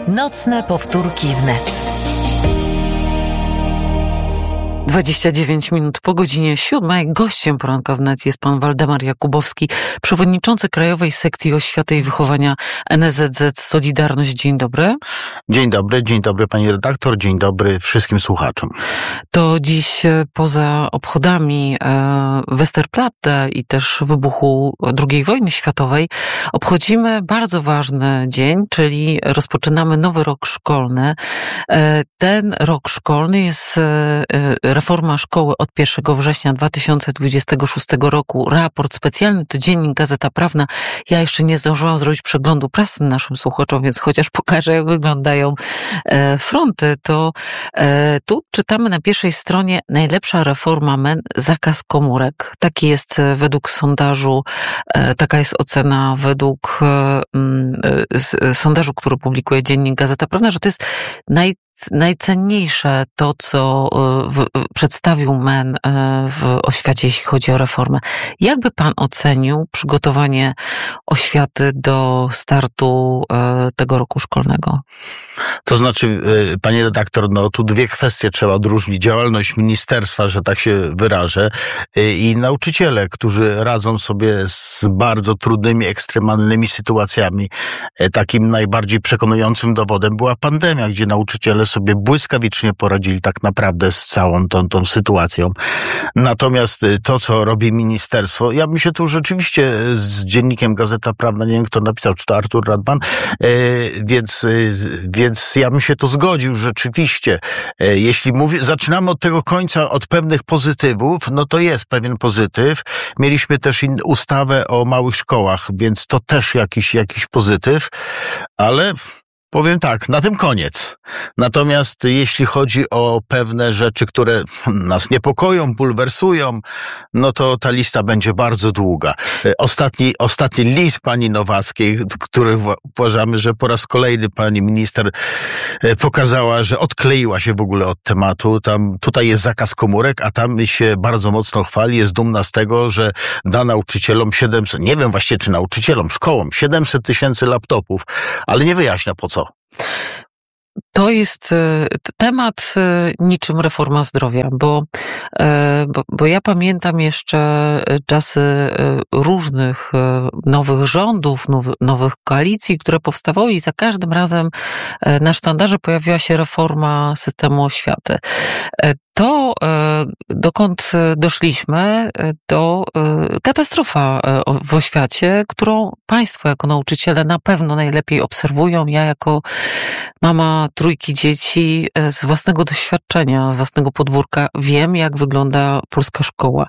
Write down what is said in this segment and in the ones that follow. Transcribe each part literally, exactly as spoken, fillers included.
Nocne powtórki wnet. dwadzieścia dziewięć minut po godzinie siódmej. Gościem poranka wnet jest pan Waldemar Jakubowski, przewodniczący Krajowej Sekcji Oświaty i Wychowania N S Z Z Solidarność. Dzień dobry. Dzień dobry, dzień dobry pani redaktor, dzień dobry wszystkim słuchaczom. To dziś poza obchodami Westerplatte i też wybuchu drugiej wojny światowej obchodzimy bardzo ważny dzień, czyli rozpoczynamy nowy rok szkolny. Ten rok szkolny jest reforma szkoły od pierwszego września dwa tysiące dwudziestego szóstego roku. Raport specjalny to Dziennik Gazeta Prawna. Ja jeszcze nie zdążyłam zrobić przeglądu prasy naszym słuchaczom, więc chociaż pokażę, jak wyglądają fronty, to tu czytamy na pierwszej stronie: najlepsza reforma M E N, zakaz komórek. Taki jest według sondażu, taka jest ocena według sondażu, który publikuje Dziennik Gazeta Prawna, że to jest naj najcenniejsze to, co w, przedstawił M E N w oświacie, jeśli chodzi o reformę. Jakby pan ocenił przygotowanie oświaty do startu tego roku szkolnego? To znaczy, pani redaktor, no tu dwie kwestie trzeba odróżnić. Działalność ministerstwa, że tak się wyrażę, i nauczyciele, którzy radzą sobie z bardzo trudnymi, ekstremalnymi sytuacjami. Takim najbardziej przekonującym dowodem była pandemia, gdzie nauczyciele sobie błyskawicznie poradzili tak naprawdę z całą tą, tą sytuacją. Natomiast to, co robi ministerstwo, ja bym się tu rzeczywiście z Dziennikiem Gazeta Prawna, nie wiem kto napisał, czy to Artur Radban, więc, więc ja bym się tu zgodził rzeczywiście. Jeśli mówię, zaczynamy od tego końca, od pewnych pozytywów, no to jest pewien pozytyw. Mieliśmy też in, ustawę o małych szkołach, więc to też jakiś, jakiś pozytyw, ale powiem tak, na tym koniec. Natomiast jeśli chodzi o pewne rzeczy, które nas niepokoją, bulwersują, no to ta lista będzie bardzo długa. Ostatni, ostatni list pani Nowackiej, który uważamy, że po raz kolejny pani minister pokazała, że odkleiła się w ogóle od tematu. Tam, tutaj jest zakaz komórek, a tam się bardzo mocno chwali, jest dumna z tego, że da nauczycielom siedemset, nie wiem właściwie czy nauczycielom, szkołom, siedemset tysięcy laptopów, ale nie wyjaśnia po co. To jest temat niczym reforma zdrowia, bo, bo, bo ja pamiętam jeszcze czasy różnych nowych rządów, nowych, nowych koalicji, które powstawały i za każdym razem na sztandarze pojawiła się reforma systemu oświaty. To, dokąd doszliśmy, to katastrofa w oświacie, którą państwo jako nauczyciele na pewno najlepiej obserwują. Ja jako mama trójki dzieci z własnego doświadczenia, z własnego podwórka wiem, jak wygląda polska szkoła.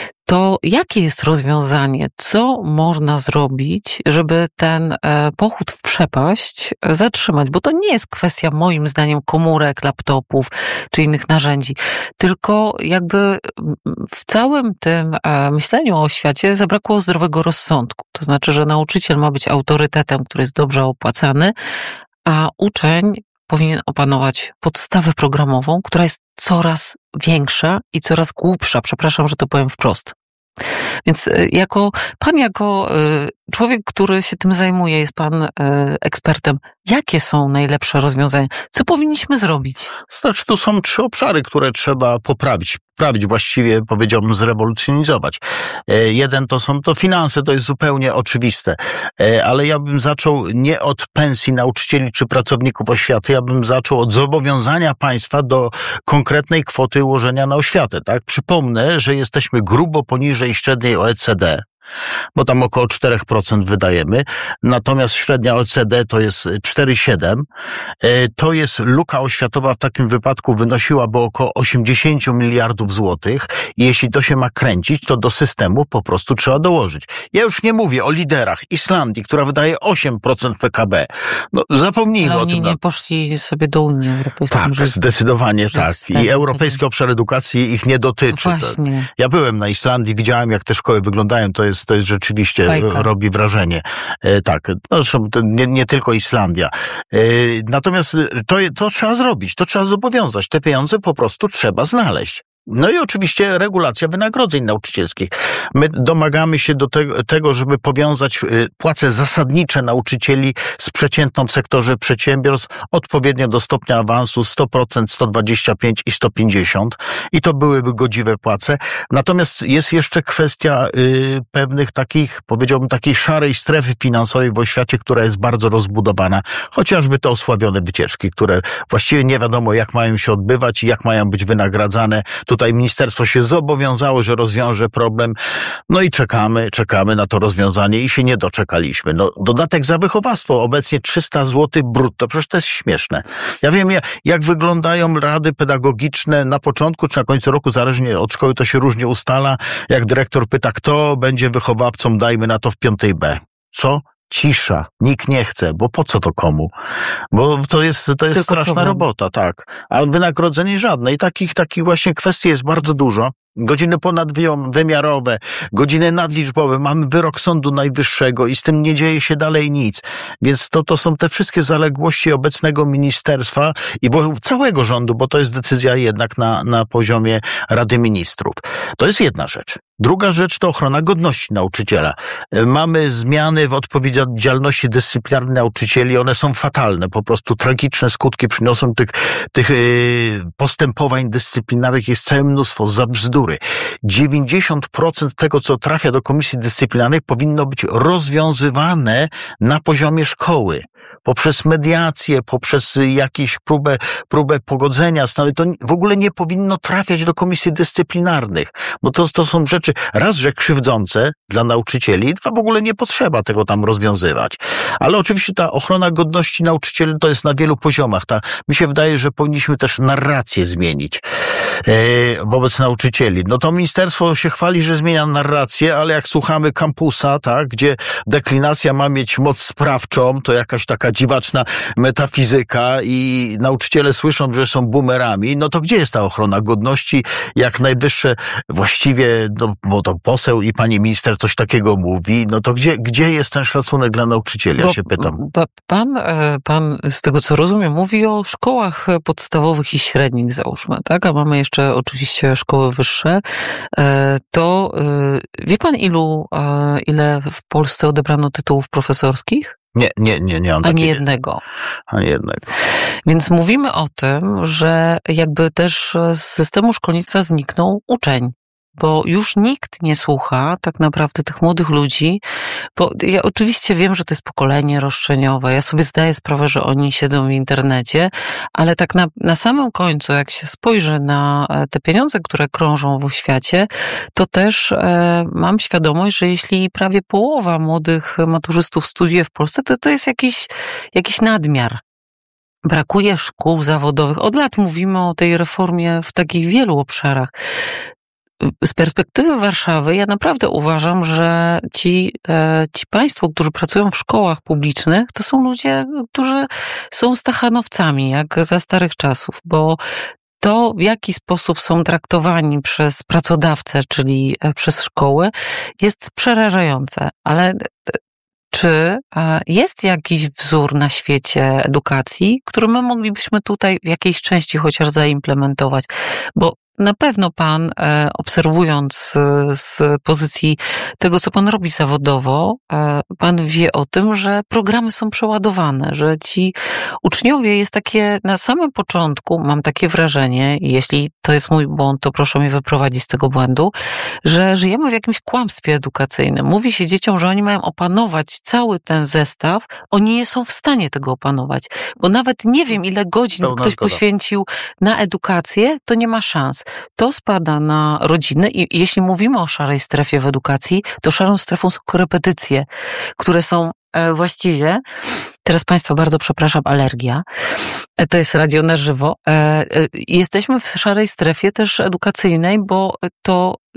To jakie jest rozwiązanie? Co można zrobić, żeby ten pochód w przepaść zatrzymać? Bo to nie jest kwestia, moim zdaniem, komórek, laptopów czy innych narzędzi, tylko jakby w całym tym myśleniu o oświacie zabrakło zdrowego rozsądku. To znaczy, że nauczyciel ma być autorytetem, który jest dobrze opłacany, a uczeń powinien opanować podstawę programową, która jest coraz większa i coraz głupsza. Przepraszam, że to powiem wprost. Więc jako pan, jako człowiek, który się tym zajmuje, jest pan ekspertem. Jakie są najlepsze rozwiązania? Co powinniśmy zrobić? Znaczy, tu są trzy obszary, które trzeba poprawić. Poprawić, właściwie powiedziałbym zrewolucjonizować. Jeden to są to finanse, to jest zupełnie oczywiste. Ale ja bym zaczął nie od pensji nauczycieli czy pracowników oświaty, ja bym zaczął od zobowiązania państwa do konkretnej kwoty ułożenia na oświatę. Tak? Przypomnę, że jesteśmy grubo poniżej średniej O E C D. Bo tam około cztery procent wydajemy, natomiast średnia O E C D to jest cztery przecinek siedem. To jest luka oświatowa w takim wypadku wynosiłaby około osiemdziesiąt miliardów złotych i jeśli to się ma kręcić, to do systemu po prostu trzeba dołożyć. Ja już nie mówię o liderach Islandii, która wydaje osiem procent P K B. No, zapomnijmy Ale o oni tym. nie poszli sobie do Unii Europejskiej. Tak, że, zdecydowanie że tak. I Europejski Obszar Edukacji ich nie dotyczy. Właśnie. Ja byłem na Islandii, widziałem jak te szkoły wyglądają, to jest To jest rzeczywiście Bajka. Robi wrażenie. E, tak, no, to nie, nie tylko Islandia. E, natomiast to, to trzeba zrobić, to trzeba zobowiązać. Te pieniądze po prostu trzeba znaleźć. No i oczywiście regulacja wynagrodzeń nauczycielskich. My domagamy się do tego, tego, żeby powiązać płace zasadnicze nauczycieli z przeciętną w sektorze przedsiębiorstw odpowiednio do stopnia awansu sto procent, sto dwadzieścia pięć i sto pięćdziesiąt i to byłyby godziwe płace. Natomiast jest jeszcze kwestia y, pewnych takich, powiedziałbym, takiej szarej strefy finansowej w oświacie, która jest bardzo rozbudowana. Chociażby te osławione wycieczki, które właściwie nie wiadomo jak mają się odbywać i jak mają być wynagradzane. Tutaj ministerstwo się zobowiązało, że rozwiąże problem. No i czekamy, czekamy na to rozwiązanie i się nie doczekaliśmy. No, dodatek za wychowawstwo, obecnie trzysta złotych brutto, przecież to jest śmieszne. Ja wiem, jak wyglądają rady pedagogiczne na początku czy na końcu roku, zależnie od szkoły, to się różnie ustala. Jak dyrektor pyta, kto będzie wychowawcą, dajmy na to w piątej B. Co? Cisza. Nikt nie chce, bo po co to komu? Bo to jest, to jest straszna problem. Robota, tak. A wynagrodzenie żadne. I takich, takich właśnie kwestii jest bardzo dużo. Godziny ponadwymiarowe, godziny nadliczbowe, mamy wyrok Sądu Najwyższego i z tym nie dzieje się dalej nic. Więc to, to są te wszystkie zaległości obecnego ministerstwa i bo, całego rządu, bo to jest decyzja jednak na, na poziomie Rady Ministrów. To jest jedna rzecz. Druga rzecz to ochrona godności nauczyciela. Mamy zmiany w odpowiedzialności dyscyplinarnej nauczycieli, one są fatalne, po prostu tragiczne skutki przyniosą tych, tych yy, postępowań dyscyplinarnych jest całe mnóstwo, za bzdury. dziewięćdziesiąt procent tego, co trafia do komisji dyscyplinarnej, powinno być rozwiązywane na poziomie szkoły. Poprzez mediację, poprzez jakąś próbę, próbę pogodzenia stanu, to w ogóle nie powinno trafiać do komisji dyscyplinarnych, bo to, to są rzeczy, raz, że krzywdzące dla nauczycieli, dwa, w ogóle nie potrzeba tego tam rozwiązywać. Ale oczywiście ta ochrona godności nauczycieli to jest na wielu poziomach. Ta, mi się wydaje, że powinniśmy też narrację zmienić e, wobec nauczycieli. No to ministerstwo się chwali, że zmienia narrację, ale jak słuchamy kampusa, tak, gdzie deklinacja ma mieć moc sprawczą, to jakaś taka dziwaczna metafizyka i nauczyciele słyszą, że są boomerami, no to gdzie jest ta ochrona godności? Jak najwyższe właściwie, no, bo to poseł i pani minister coś takiego mówi, no to gdzie, gdzie jest ten szacunek dla nauczycieli? Ja bo, się pytam. Bo pan, pan, z tego co rozumiem, mówi o szkołach podstawowych i średnich, załóżmy, tak? A mamy jeszcze oczywiście szkoły wyższe. To wie pan, ilu, ile w Polsce odebrano tytułów profesorskich? Nie, nie, nie, nie mam Ani jednego. Ani jednego. Więc mówimy o tym, że jakby też z systemu szkolnictwa zniknął uczeń. Bo już nikt nie słucha tak naprawdę tych młodych ludzi, bo ja oczywiście wiem, że to jest pokolenie roszczeniowe, ja sobie zdaję sprawę, że oni siedzą w internecie, ale tak na, na samym końcu, jak się spojrzy na te pieniądze, które krążą w oświacie, to też e, mam świadomość, że jeśli prawie połowa młodych maturzystów studiuje w Polsce, to to jest jakiś, jakiś nadmiar. Brakuje szkół zawodowych. Od lat mówimy o tej reformie w takich wielu obszarach. Z perspektywy Warszawy ja naprawdę uważam, że ci, ci państwo, którzy pracują w szkołach publicznych, to są ludzie, którzy są stachanowcami, jak za starych czasów, bo to, w jaki sposób są traktowani przez pracodawcę, czyli przez szkoły, jest przerażające. Ale czy jest jakiś wzór na świecie edukacji, który my moglibyśmy tutaj w jakiejś części chociaż zaimplementować? Bo na pewno pan, obserwując z pozycji tego, co pan robi zawodowo, pan wie o tym, że programy są przeładowane, że ci uczniowie jest takie na samym początku, mam takie wrażenie, i jeśli to jest mój błąd, to proszę mnie wyprowadzić z tego błędu, że żyjemy w jakimś kłamstwie edukacyjnym. Mówi się dzieciom, że oni mają opanować cały ten zestaw, oni nie są w stanie tego opanować, bo nawet nie wiem, ile godzin Pełna ktoś zgoda. poświęcił na edukację, to nie ma szans. To spada na rodziny i jeśli mówimy o szarej strefie w edukacji, to szarą strefą są korepetycje, które są właściwie, teraz Państwa bardzo przepraszam, alergia, to jest radio na żywo, jesteśmy w szarej strefie też edukacyjnej, bo to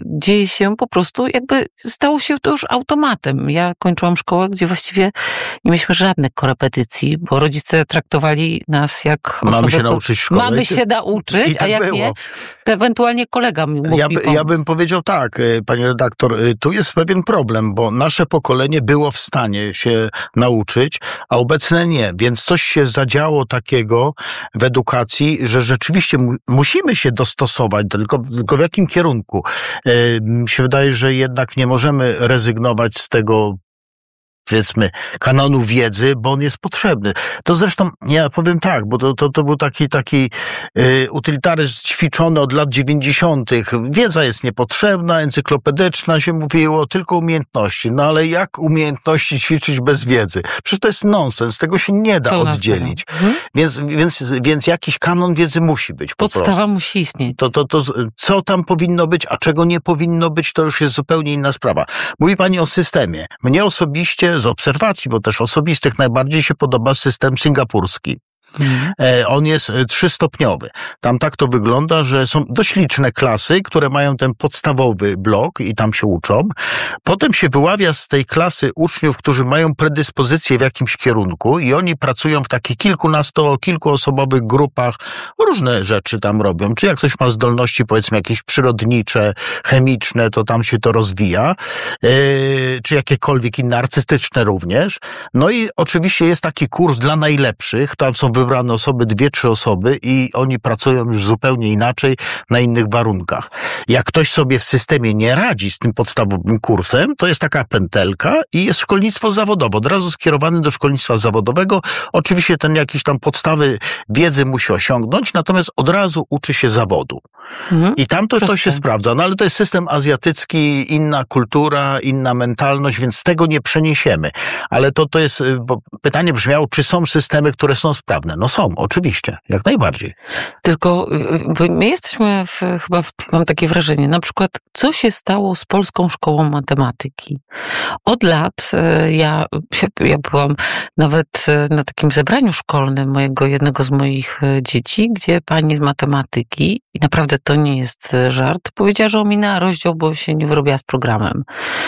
dzieje się po prostu, jakby stało się to już automatem. Ja kończyłam szkołę, gdzie właściwie nie mieliśmy żadnych korepetycji, bo rodzice traktowali nas jak osoby... Mamy się nauczyć w szkole. Mamy się nauczyć, tak a jak było. nie, to ewentualnie kolega mi mógł ja, mi by, pomóc. ja bym powiedział tak, panie redaktor, tu jest pewien problem, bo nasze pokolenie było w stanie się nauczyć, a obecne nie, więc coś się zadziało takiego w edukacji, że rzeczywiście mu, musimy się dostosować, tylko, tylko w jakim kierunku? E, mi się wydaje, że jednak nie możemy rezygnować z tego, powiedzmy, kanonu wiedzy, bo on jest potrzebny. To zresztą, ja powiem tak, bo to, to, to był taki, taki y, utylitaryzm ćwiczony od lat dziewięćdziesiątych. Wiedza jest niepotrzebna, encyklopedyczna się mówiło, tylko umiejętności. No ale jak umiejętności ćwiczyć bez wiedzy? Przecież to jest nonsens, tego się nie da Pełna oddzielić. Mhm. Więc, więc, więc jakiś kanon wiedzy musi być po Podstawa prostu. musi istnieć. To, to, to, co tam powinno być, a czego nie powinno być, to już jest zupełnie inna sprawa. Mówi pani o systemie. Mnie osobiście, z obserwacji, bo też osobistych, najbardziej się podoba system singapurski. Hmm. On jest trzystopniowy. Tam tak to wygląda, że są dość liczne klasy, które mają ten podstawowy blok i tam się uczą. Potem się wyławia z tej klasy uczniów, którzy mają predyspozycję w jakimś kierunku i oni pracują w takich kilkunasto, kilkuosobowych grupach, różne rzeczy tam robią. Czy jak ktoś ma zdolności, powiedzmy, jakieś przyrodnicze, chemiczne, to tam się to rozwija, yy, czy jakiekolwiek inne, artystyczne również. No i oczywiście jest taki kurs dla najlepszych, tam są wybrane osoby, dwie, trzy osoby i oni pracują już zupełnie inaczej, na innych warunkach. Jak ktoś sobie w systemie nie radzi z tym podstawowym kursem, to jest taka pętelka i jest szkolnictwo zawodowe. Od razu skierowany do szkolnictwa zawodowego. Oczywiście ten jakiś tam podstawy wiedzy musi osiągnąć, natomiast od razu uczy się zawodu. Mhm. I tam to, to się sprawdza. No ale to jest system azjatycki, inna kultura, inna mentalność, więc z tego nie przeniesiemy. Ale to, to jest, bo pytanie brzmiało, czy są systemy, które są sprawne? No są, oczywiście, jak najbardziej. Tylko my jesteśmy w, chyba, w, mam takie wrażenie, na przykład, co się stało z Polską Szkołą Matematyki? Od lat ja, ja byłam nawet na takim zebraniu szkolnym mojego, jednego z moich dzieci, gdzie pani z matematyki, i naprawdę to nie jest żart, powiedziała, że ominęła rozdział, bo się nie wyrobiła z programem.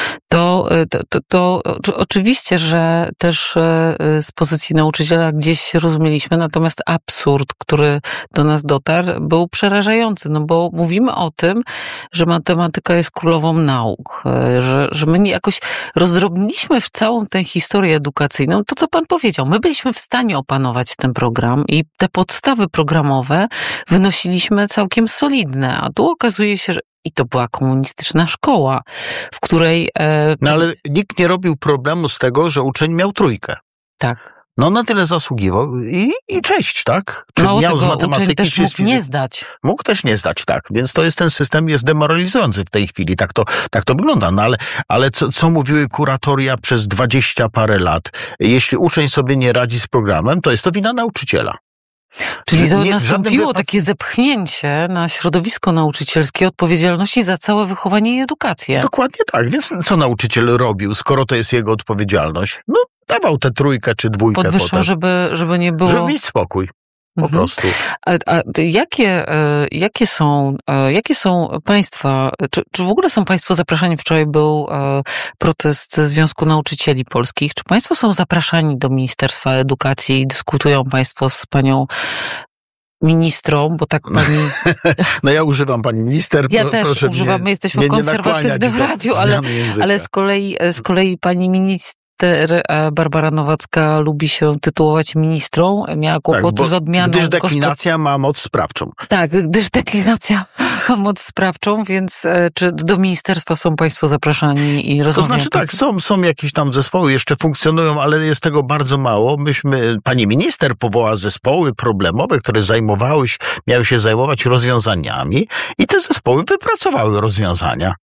To, to, to, to oczywiście, że też z pozycji nauczyciela gdzieś rozumieliśmy, natomiast absurd, który do nas dotarł, był przerażający, no bo mówimy o tym, że matematyka jest królową nauk, że, że my jakoś rozdrobniliśmy w całą tę historię edukacyjną. To, co pan powiedział, my byliśmy w stanie opanować ten program i te podstawy programowe wynosiliśmy całkiem solidne, a tu okazuje się, że i to była komunistyczna szkoła, w której... E... No ale nikt nie robił problemu z tego, że uczeń miał trójkę. Tak. No na tyle zasługiwał i, i cześć, tak? Czy Mało miał tego, z matematyki, uczeń też czy mógł z fizyki? nie zdać. Mógł też nie zdać, tak. Więc to jest ten system, jest demoralizujący w tej chwili. Tak to, tak to wygląda. No ale, ale co, co mówiły kuratoria przez dwadzieścia parę lat? Jeśli uczeń sobie nie radzi z programem, to jest to wina nauczyciela. Czyli to nie, nastąpiło wypad... takie zepchnięcie na środowisko nauczycielskie odpowiedzialności za całe wychowanie i edukację. Dokładnie tak. Więc co nauczyciel robił, skoro to jest jego odpowiedzialność? No, dawał tę trójkę czy dwójkę Podwyższał, potem. żeby, żeby nie było... Żeby mieć spokój. Po mhm. prostu. A, a jakie, jakie są, jakie są państwa, czy, czy w ogóle są państwo zapraszani? Wczoraj był protest Związku Nauczycieli Polskich. Czy państwo są zapraszani do Ministerstwa Edukacji i dyskutują państwo z panią ministrą, bo tak pani... No ja używam pani minister. Ja pro, też proszę używam, mnie, my jesteśmy mnie konserwatywnym radiu, ale, ale z kolei, z kolei pani minister Barbara Nowacka lubi się tytułować ministrą, miała kłopoty tak, z odmianą... Gdyż deklinacja gospod... ma moc sprawczą. Tak, gdyż deklinacja ma moc sprawczą, więc czy do ministerstwa są państwo zapraszani i rozmawiają? To znaczy tak, są, są jakieś tam zespoły, jeszcze funkcjonują, ale jest tego bardzo mało. Myśmy, pani minister powołała zespoły problemowe, które zajmowały się, miały się zajmować rozwiązaniami i te zespoły wypracowały rozwiązania.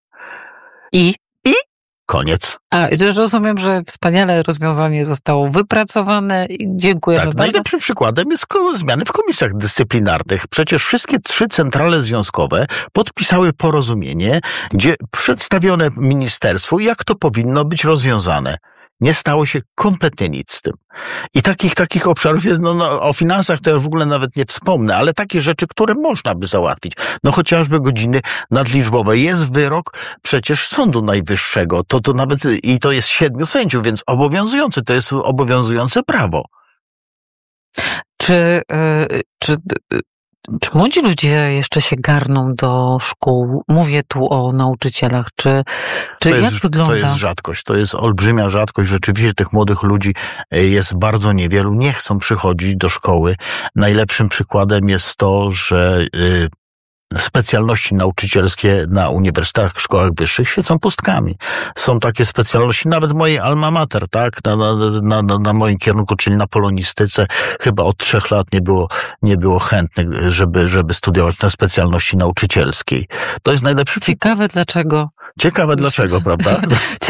I? I? Koniec. A, rozumiem, że wspaniale rozwiązanie zostało wypracowane i dziękujemy tak, bardzo. Najlepszym przykładem jest zmiany w komisjach dyscyplinarnych. Przecież wszystkie trzy centrale związkowe podpisały porozumienie, gdzie przedstawione ministerstwu, jak to powinno być rozwiązane. Nie stało się kompletnie nic z tym. I takich, takich obszarów, no, no, o finansach to ja w ogóle nawet nie wspomnę, ale takie rzeczy, które można by załatwić. No chociażby godziny nadliczbowe. Jest wyrok przecież Sądu Najwyższego. To, to nawet, i to jest siedmiu sędziów, więc obowiązujący, to jest obowiązujące prawo. Czy, czy, czy młodzi ludzie jeszcze się garną do szkół? Mówię tu o nauczycielach. Czy, czy jest, jak wygląda? To jest rzadkość. To jest olbrzymia rzadkość. Rzeczywiście tych młodych ludzi jest bardzo niewielu. Nie chcą przychodzić do szkoły. Najlepszym przykładem jest to, że specjalności nauczycielskie na uniwersytetach, szkołach wyższych świecą pustkami. Są takie specjalności, nawet mojej alma mater, tak, na, na, na, na moim kierunku, czyli na polonistyce, chyba od trzech lat nie było, nie było chętnych, żeby, żeby studiować na specjalności nauczycielskiej. To jest najlepszy... Ciekawe dlaczego. Ciekawe dlaczego, prawda?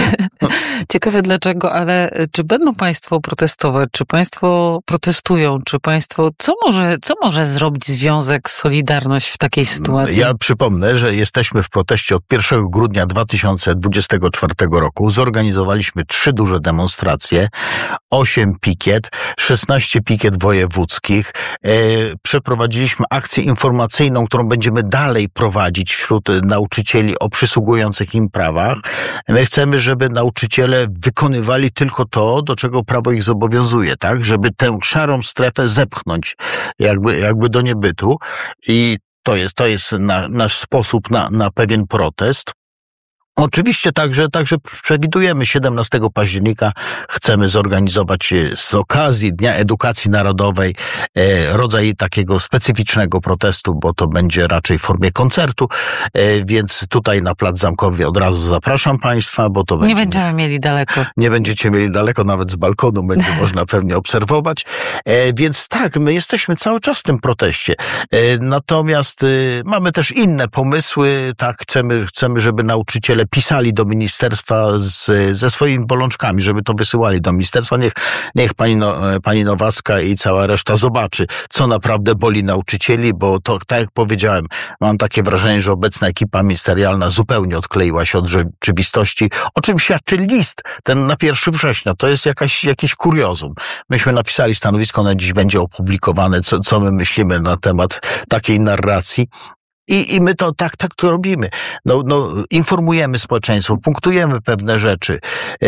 Ciekawe dlaczego, ale czy będą państwo protestować? Czy państwo protestują? Czy państwo, co może, co może zrobić Związek Solidarność w takiej sytuacji? Ja przypomnę, że jesteśmy w proteście od pierwszego grudnia dwa tysiące dwudziestego czwartego roku. Zorganizowaliśmy trzy duże demonstracje, osiem pikiet, szesnaście pikiet wojewódzkich. E, przeprowadziliśmy akcję informacyjną, którą będziemy dalej prowadzić wśród nauczycieli o przysługujących im prawach. My chcemy, żeby nauczyciele wykonywali tylko to, do czego prawo ich zobowiązuje, tak? Żeby tę szarą strefę zepchnąć jakby, jakby do niebytu. I to jest, to jest na, nasz sposób na, na pewien protest. Oczywiście także, także przewidujemy siedemnastego października, chcemy zorganizować z okazji Dnia Edukacji Narodowej e, rodzaj takiego specyficznego protestu, bo to będzie raczej w formie koncertu, e, więc tutaj na Plac Zamkowy od razu zapraszam Państwa, bo to będzie... Nie będziemy mieli daleko. Nie będziecie mieli daleko, nawet z balkonu będzie można pewnie obserwować, e, więc tak, my jesteśmy cały czas w tym proteście. E, natomiast e, mamy też inne pomysły, tak, chcemy, chcemy, żeby nauczyciele pisali do ministerstwa z, ze swoimi bolączkami, żeby to wysyłali do ministerstwa. Niech, niech pani, no, pani Nowacka i cała reszta zobaczy, co naprawdę boli nauczycieli, bo to, tak jak powiedziałem, mam takie wrażenie, że obecna ekipa ministerialna zupełnie odkleiła się od rzeczywistości, o czym świadczy list ten na pierwszego września. To jest jakaś, jakiś kuriozum. Myśmy napisali stanowisko, na dziś będzie opublikowane, co, co my myślimy na temat takiej narracji. I, I my to tak, tak to robimy. No, no, informujemy społeczeństwo, punktujemy pewne rzeczy, yy,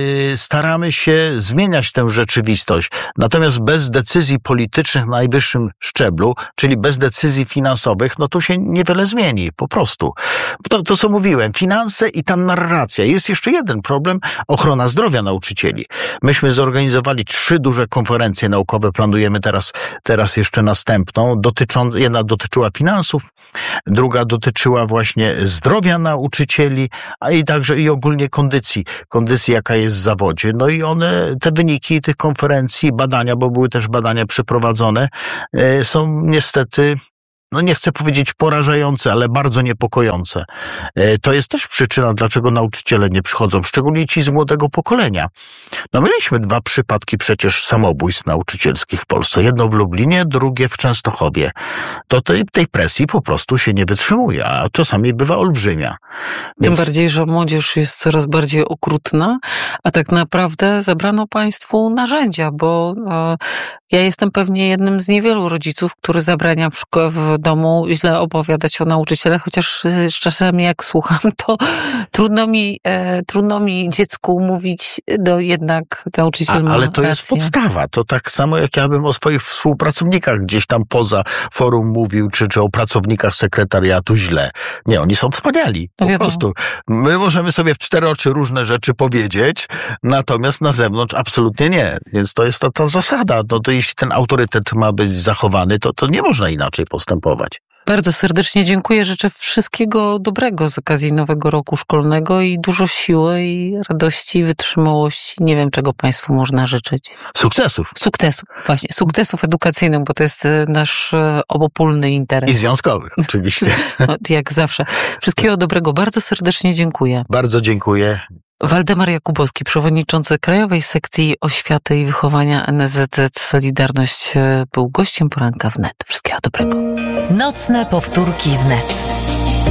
staramy się zmieniać tę rzeczywistość. Natomiast bez decyzji politycznych na najwyższym szczeblu, czyli bez decyzji finansowych, no to się niewiele zmieni, po prostu. To, to co mówiłem, finanse i ta narracja. Jest jeszcze jeden problem, ochrona zdrowia nauczycieli. Myśmy zorganizowali trzy duże konferencje naukowe, planujemy teraz, teraz jeszcze następną. Dotyczą, jedna dotyczyła finansów, druga dotyczyła właśnie zdrowia nauczycieli, a i także i ogólnie kondycji, kondycji jaka jest w zawodzie. No i one, te wyniki tych konferencji, badania, bo były też badania przeprowadzone, są niestety, no nie chcę powiedzieć porażające, ale bardzo niepokojące. To jest też przyczyna, dlaczego nauczyciele nie przychodzą, szczególnie ci z młodego pokolenia. No mieliśmy dwa przypadki przecież samobójstw nauczycielskich w Polsce. Jedno w Lublinie, drugie w Częstochowie. To tej, tej presji po prostu się nie wytrzymuje, a czasami bywa olbrzymia. Tym Więc... bardziej, że młodzież jest coraz bardziej okrutna, a tak naprawdę zabrano państwu narzędzia, bo e, ja jestem pewnie jednym z niewielu rodziców, który zabrania w, szko- w domu źle opowiadać o nauczycielach, chociaż z czasem jak słucham, to trudno mi, e, trudno mi dziecku mówić, do jednak nauczyciel ma Ale to rację. jest podstawa. To tak samo jak ja bym o swoich współpracownikach gdzieś tam poza forum mówił, czy, czy o pracownikach sekretariatu źle. Nie, oni są wspaniali. Po No prostu. My możemy sobie w cztery oczy różne rzeczy powiedzieć, natomiast na zewnątrz absolutnie nie. Więc to jest ta, ta zasada. No to jeśli ten autorytet ma być zachowany, to, to nie można inaczej postępować. Bardzo serdecznie dziękuję. Życzę wszystkiego dobrego z okazji nowego roku szkolnego i dużo siły i radości, wytrzymałości. Nie wiem, czego państwu można życzyć. Sukcesów. Sukcesów, właśnie. Sukcesów edukacyjnych, bo to jest nasz obopólny interes. I związkowych, oczywiście. No, jak zawsze. Wszystkiego dobrego. Bardzo serdecznie dziękuję. Bardzo dziękuję. Waldemar Jakubowski, przewodniczący Krajowej Sekcji Oświaty i Wychowania N S Z Z Solidarność, był gościem Poranka Wnet. Wszystkiego dobrego. Nocne powtórki wnet.